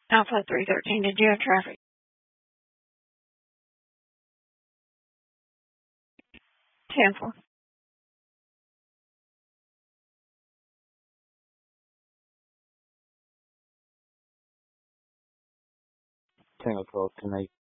Alpha 313, did you have traffic? Tampa. Tango 12, 10-8.